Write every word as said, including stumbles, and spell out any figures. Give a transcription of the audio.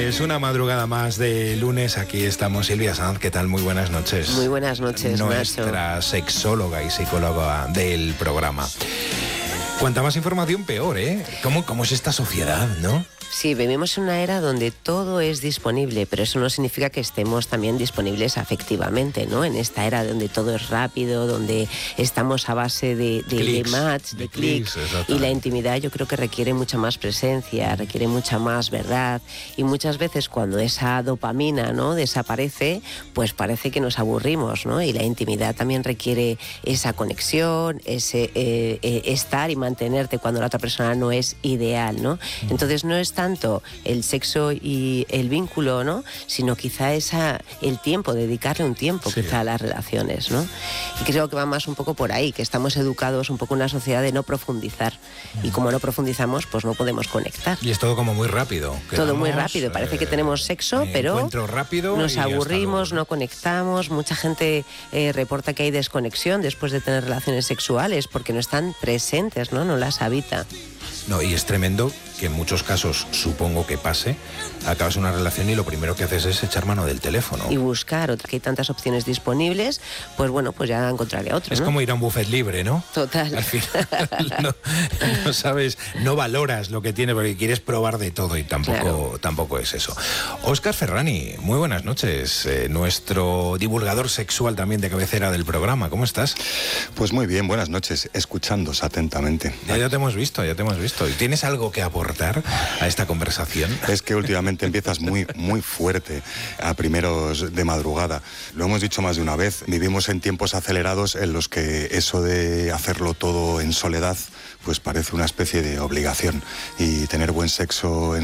Es una madrugada más de lunes, aquí estamos. Silvia Sanz, ¿qué tal? Muy buenas noches. Muy buenas noches, Nuestra Nacho. sexóloga y psicóloga del programa. Cuanta más información, peor, ¿eh? ¿Cómo, cómo es esta sociedad, no? Sí, vivimos en una era donde todo es disponible, pero eso no significa que estemos también disponibles afectivamente, ¿no? En esta era donde todo es rápido, donde estamos a base de, de, de match, de, de clics, y la intimidad yo creo que requiere mucha más presencia, requiere mucha más verdad, y muchas veces cuando esa dopamina, ¿no?, desaparece, pues parece que nos aburrimos, ¿no? Y la intimidad también requiere esa conexión, ese eh, eh, estar y mantenerte cuando la otra persona no es ideal, ¿no? Entonces no es tanto el sexo y el vínculo, ¿no?, sino quizá esa, el tiempo, dedicarle un tiempo sí. quizá a las relaciones, ¿no? Y creo que va más un poco por ahí, que estamos educados un poco en una sociedad de no profundizar, mm. y como no profundizamos, pues no podemos conectar. Y es todo como muy rápido. Quedamos, todo muy rápido, parece eh, que tenemos sexo, pero rápido nos aburrimos, luego, ¿no? no conectamos, mucha gente eh, reporta que hay desconexión después de tener relaciones sexuales, porque no están presentes, ¿no? No las habita. No, y es tremendo que en muchos casos, supongo que pase, acabas una relación y lo primero que haces es echar mano del teléfono. Y buscar, otra que hay tantas opciones disponibles, pues bueno, pues ya encontraré otro, Es ¿no? como ir a un buffet libre, ¿no? Total. Al final no, no sabes, no valoras lo que tiene porque quieres probar de todo y tampoco, claro. tampoco es eso. Óscar Ferrani, muy buenas noches, eh, nuestro divulgador sexual también de cabecera del programa, ¿cómo estás? Pues muy bien, buenas noches, escuchándos atentamente. Ya, ya te hemos visto, ya te hemos visto. ¿Y tienes algo que aportar a esta conversación? Es que últimamente empiezas muy, muy fuerte a primeros de madrugada. Lo hemos dicho más de una vez, vivimos en tiempos acelerados en los que eso de hacerlo todo en soledad pues parece una especie de obligación, y tener buen sexo en